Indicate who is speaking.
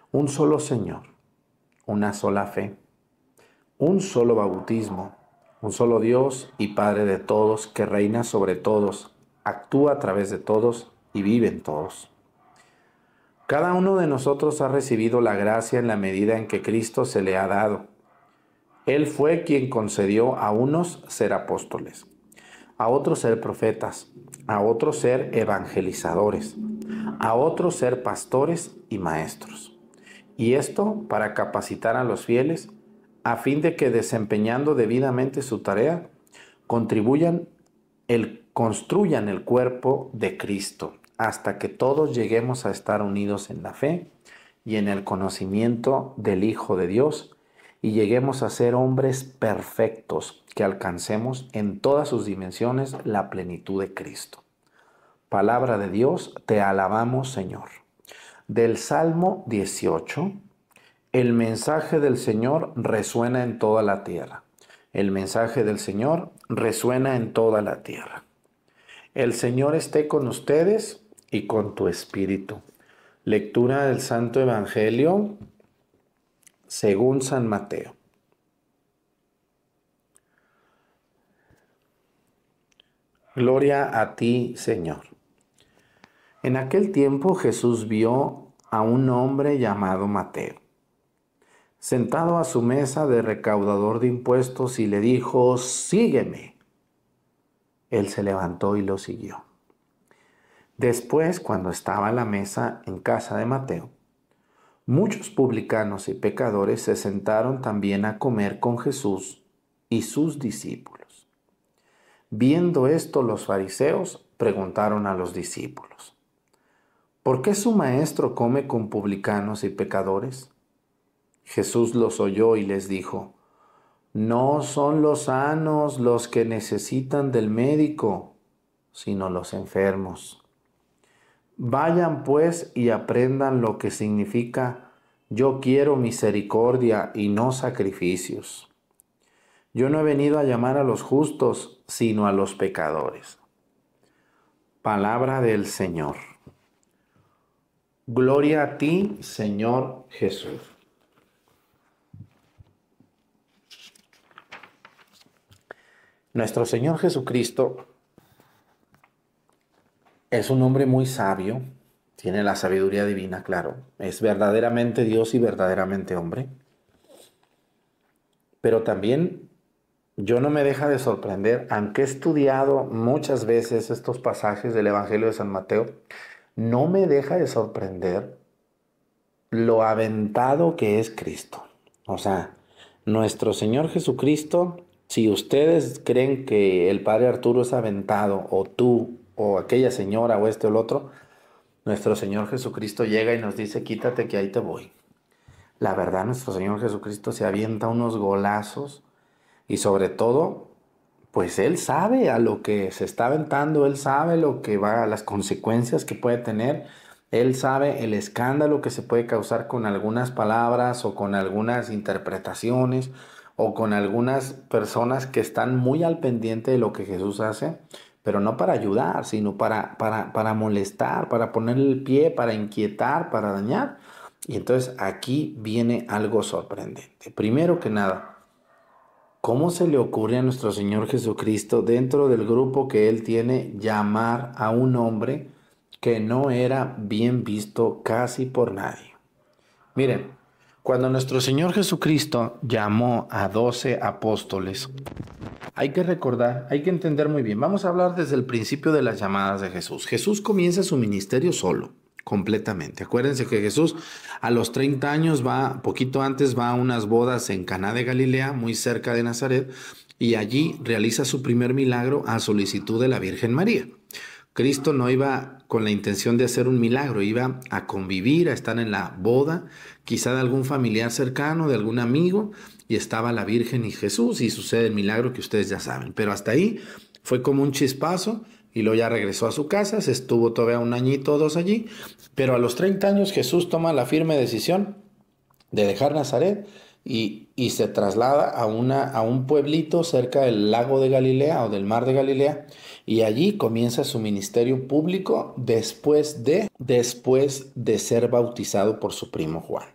Speaker 1: un solo Señor, una sola fe, un solo bautismo, un solo Dios y Padre de todos, que reina sobre todos, actúa a través de todos y vive en todos. Cada uno de nosotros ha recibido la gracia en la medida en que Cristo se le ha dado. Él fue quien concedió a unos ser apóstoles, a otros ser profetas, a otros ser evangelizadores, a otros ser pastores y maestros. Y esto para capacitar a los fieles, a fin de que desempeñando debidamente su tarea, construyan el cuerpo de Cristo, hasta que todos lleguemos a estar unidos en la fe y en el conocimiento del Hijo de Dios, y lleguemos a ser hombres perfectos, que alcancemos en todas sus dimensiones la plenitud de Cristo. Palabra de Dios, te alabamos, Señor. Del Salmo 18, el mensaje del Señor resuena en toda la tierra. El mensaje del Señor resuena en toda la tierra. El Señor esté con ustedes y con tu espíritu. Lectura del Santo Evangelio según San Mateo. Gloria a ti, Señor. En aquel tiempo Jesús vio a un hombre llamado Mateo, sentado a su mesa de recaudador de impuestos, y le dijo: sígueme. Él se levantó y lo siguió. Después, cuando estaba a la mesa en casa de Mateo, muchos publicanos y pecadores se sentaron también a comer con Jesús y sus discípulos. Viendo esto, los fariseos preguntaron a los discípulos: ¿por qué su maestro come con publicanos y pecadores? Jesús los oyó y les dijo: no son los sanos los que necesitan del médico, sino los enfermos. Vayan pues y aprendan lo que significa: yo quiero misericordia y no sacrificios. Yo no he venido a llamar a los justos, sino a los pecadores. Palabra del Señor. Gloria a ti, Señor Jesús. Nuestro Señor Jesucristo es un hombre muy sabio, tiene la sabiduría divina, claro, es verdaderamente Dios y verdaderamente hombre, pero también yo no me deja de sorprender, aunque he estudiado muchas veces estos pasajes del Evangelio de San Mateo, no me deja de sorprender lo aventado que es Cristo. O sea, nuestro Señor Jesucristo, si ustedes creen que el Padre Arturo es aventado, o tú, o aquella señora, o este o el otro, nuestro Señor Jesucristo llega y nos dice: quítate que ahí te voy. La verdad, nuestro Señor Jesucristo se avienta unos golazos, y sobre todo, pues Él sabe a lo que se está aventando, Él sabe lo que va, las consecuencias que puede tener, Él sabe el escándalo que se puede causar con algunas palabras o con algunas interpretaciones o con algunas personas que están muy al pendiente de lo que Jesús hace, pero no para ayudar, sino para molestar, para ponerle el pie, para inquietar, para dañar. Y entonces aquí viene algo sorprendente. Primero que nada, ¿cómo se le ocurre a nuestro Señor Jesucristo, dentro del grupo que Él tiene, llamar a un hombre que no era bien visto casi por nadie? Miren, cuando nuestro Señor Jesucristo llamó a 12 apóstoles, hay que recordar, hay que entender muy bien. Vamos a hablar desde el principio de las llamadas de Jesús. Jesús comienza su ministerio solo, completamente. Acuérdense que Jesús a los 30 años poquito antes va a unas bodas en Caná de Galilea, muy cerca de Nazaret, y allí realiza su primer milagro a solicitud de la Virgen María. Cristo no iba con la intención de hacer un milagro, iba a convivir, a estar en la boda, quizá de algún familiar cercano, de algún amigo, y estaba la Virgen y Jesús, y sucede el milagro que ustedes ya saben. Pero hasta ahí fue como un chispazo, y luego ya regresó a su casa, se estuvo todavía un añito o dos allí, pero a los 30 años Jesús toma la firme decisión de dejar Nazaret y se traslada a un pueblito cerca del lago de Galilea o del mar de Galilea, y allí comienza su ministerio público después de ser bautizado por su primo Juan.